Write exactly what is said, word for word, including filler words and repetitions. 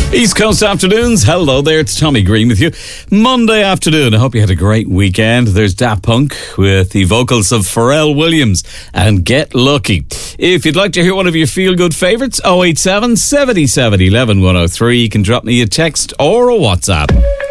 East Coast Afternoons. Hello there, it's Tommy Green with you. Monday afternoon. I hope you had a great weekend. There's Daft Punk with the vocals of Pharrell Williams and Get Lucky. If you'd like to hear one of your feel-good favourites, oh eight seven, seven seven, one one one oh three. You can drop me a text or a WhatsApp.